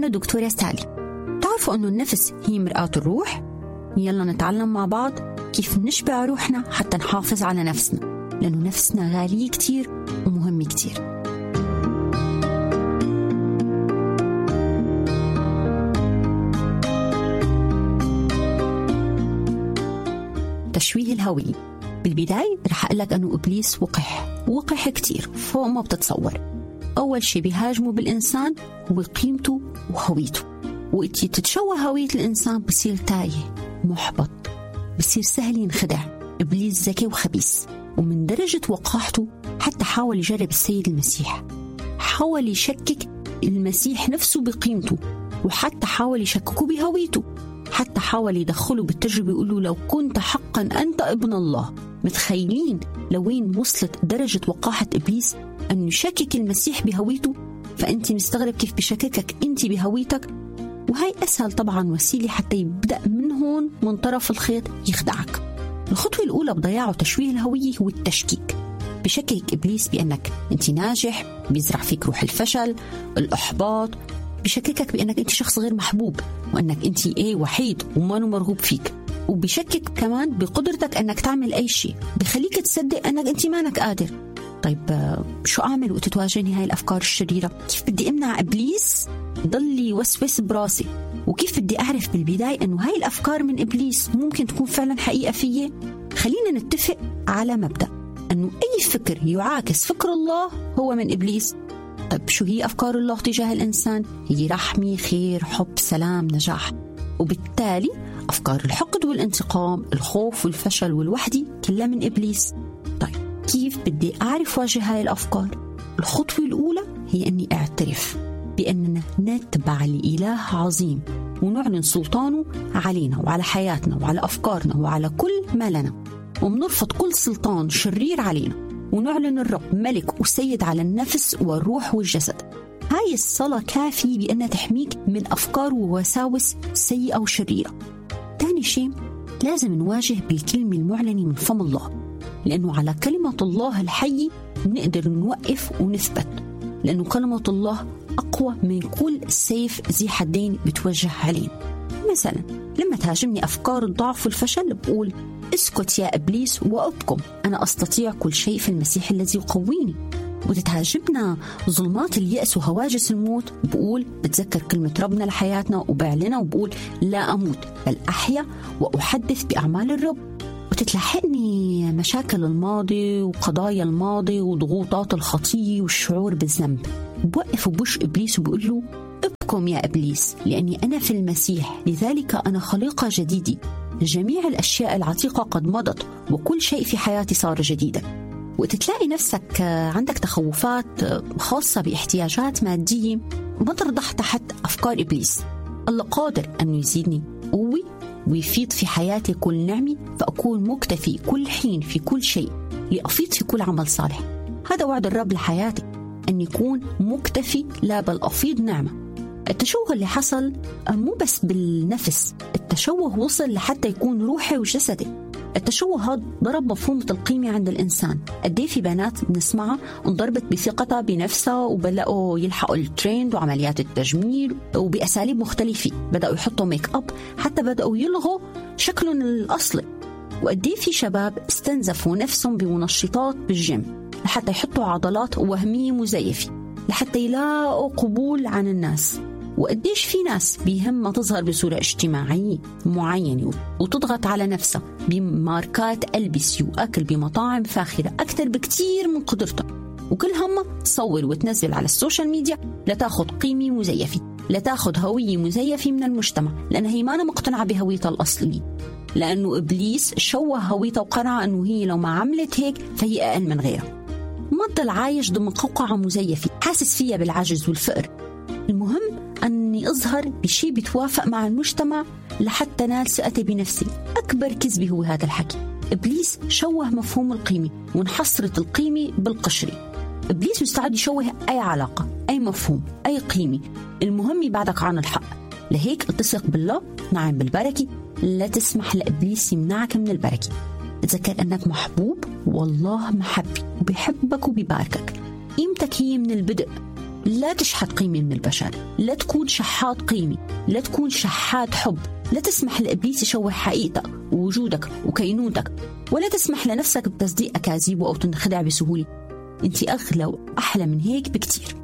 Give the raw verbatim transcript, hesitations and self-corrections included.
أنا دكتورة سالي. تعرفوا أنه النفس هي مرآة الروح؟ يلا نتعلم مع بعض كيف نشبع روحنا حتى نحافظ على نفسنا، لأنه نفسنا غالية كتير ومهمة كتير. تشويه الهوية. بالبداية رح أقول لك أنه إبليس وقح وقح كتير فوق ما بتتصور. أول شيء بيهاجمه بالإنسان هو قيمته وهويته، وإنتي تتشوه هوية الإنسان بصير تايه محبط، بصير سهل ينخدع. إبليس ذكي وخبيث، ومن درجة وقاحته حتى حاول يجرب السيد المسيح، حاول يشكك المسيح نفسه بقيمته، وحتى حاول يشككه بهويته، حتى حاول يدخله بالتجربة يقول له لو كنت حقا أنت ابن الله. متخيلين لوين وصلت درجة وقاحة إبليس أن يشكك المسيح بهويته؟ فأنت مستغرب كيف بشككك أنت بهويتك؟ وهي أسهل طبعا وسيلة حتى يبدأ من هون من طرف الخيط يخدعك. الخطوة الأولى بضياع وتشويه الهوية هو التشكيك. بشكك إبليس بأنك أنت ناجح، بيزرع فيك روح الفشل، الإحباط، بشككك بأنك أنت شخص غير محبوب، وأنك أنت إيه وحيد وما مرغوب فيك. وبشكك كمان بقدرتك أنك تعمل أي شيء، بخليك تصدق أنك أنت مانك قادر. طيب شو أعمل وقت تواجهني هاي الأفكار الشريرة؟ كيف بدي أمنع إبليس ضل يوسوس براسي؟ وكيف بدي أعرف بالبداية أنه هاي الأفكار من إبليس ممكن تكون فعلا حقيقة فيي؟ خلينا نتفق على مبدأ أنه أي فكر يعاكس فكر الله هو من إبليس. طيب شو هي أفكار الله تجاه الإنسان؟ هي رحمة، خير، حب، سلام، نجاح. وبالتالي أفكار الحقد والانتقام، الخوف والفشل والوحدة كلها من إبليس. طيب كيف بدي أعرف واجه هاي الأفكار؟ الخطوة الأولى هي أني أعترف بأننا نتبع لإله عظيم، ونعلن سلطانه علينا وعلى حياتنا وعلى أفكارنا وعلى كل ما لنا، ومنرفض كل سلطان شرير علينا، ونعلن الرب ملك وسيد على النفس والروح والجسد. هاي الصلاة كافية بأنها تحميك من أفكار ووساوس سيئة وشريرة. تاني شيء لازم نواجه بالكلمة المعلنة من فم الله، لأنه على كلمة الله الحي نقدر نوقف ونثبت، لأنه كلمة الله أقوى من كل سيف ذي حدين بتوجه علينا. مثلا لما تهاجمني أفكار الضعف والفشل بقول اسكت يا إبليس وأبكم، أنا أستطيع كل شيء في المسيح الذي يقويني. وتتهاجمنا ظلمات اليأس وهواجس الموت بقول بتذكر كلمة ربنا لحياتنا وبعلنها وبقول لا أموت بل أحيا وأحدث بأعمال الرب. وتتلاحقني مشاكل الماضي وقضايا الماضي وضغوطات الخطية والشعور بالذنب، بوقف وبوش إبليس وبقول له ابكم يا إبليس لأني أنا في المسيح، لذلك أنا خليقة جديدة، جميع الأشياء العتيقة قد مضت وكل شيء في حياتي صار جديدا. وتتلاقي نفسك عندك تخوفات خاصة باحتياجات مادية ما ترضح تحت أفكار إبليس. الله قادر أن يزيدني قوة ويفيض في حياتي كل نعمة، فأكون مكتفي كل حين في كل شيء لأفيض في كل عمل صالح. هذا وعد الرب لحياتي، أن يكون مكتفي لا بل أفيض نعمة. التشوه اللي حصل مو بس بالنفس، التشوه وصل لحتى يكون روحي وجسدي. التشوه هذا ضرب مفهومة القيمة عند الإنسان. قديه في بنات بنسمعها انضربت بثقتها بنفسها وبدأوا يلحقوا الترند وعمليات التجميل وبأساليب مختلفة، بدأوا يحطوا ميك أب، حتى بدأوا يلغوا شكلهم الأصلي. وقديه في شباب استنزفوا نفسهم بمنشطات بالجيم لحتى يحطوا عضلات وهمية مزيفة لحتى يلاقوا قبول عن الناس. وقديش في ناس بيهمها تظهر بصورة اجتماعية معينة وتضغط على نفسها بماركات ألبسة وأكل بمطاعم فاخرة أكثر بكتير من قدرتها، وكل همها تصور وتنزل على السوشيال ميديا لتاخد قيمة مزيفة، لتاخد هوية مزيفة من المجتمع، لأنها هي ما أنا مقتنعة بهويتها الأصلية، لأنه إبليس شوه هويتها وقنع أنه هي لو ما عملت هيك فهي أقل من غيرها. ما تضل عايش ضمن قوقعة مزيفة حاسس فيها بالعجز والفقر. المهم أني أظهر بشيء بتوافق مع المجتمع لحتى نال ثقتي بنفسي. أكبر كذب هو هذا الحكي. إبليس شوه مفهوم القيمة وانحصرت القيمة بالقشرة. إبليس مستعد يشوه أي علاقة، أي مفهوم، أي قيمة، المهم يبعدك عن الحق. لهيك التصق بالله، نعم بالبركة، لا تسمح لإبليس يمنعك من البركة. تذكر أنك محبوب والله محبي وبيحبك وبيباركك. قيمتك هي من البدء، لا تشحت قيمة من البشر، لا تكون شحات قيمة، لا تكون شحات حب، لا تسمح لإبليس يشوه حقيقتك ووجودك وكينونتك، ولا تسمح لنفسك بتصديق أكاذيبه أو تنخدع بسهولة. أنت أغلى وأحلى من هيك بكتير.